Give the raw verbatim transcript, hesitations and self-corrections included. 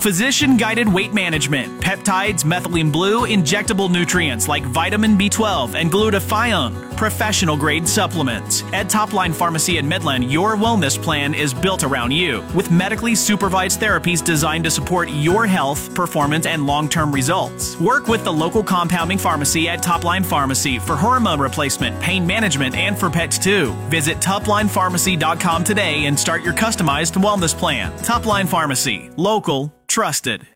Physician-guided weight management, peptides, methylene blue, injectable nutrients like vitamin B twelve and glutathione, professional-grade supplements. At Topline Pharmacy in Midland, your wellness plan is built around you, with medically supervised therapies designed to support your health, performance, and long-term results. Work with the local compounding pharmacy at Topline Pharmacy for hormone replacement, pain management, and for pets too. Visit topline pharmacy dot com today and start your customized wellness plan. Topline Pharmacy. Local. Trusted.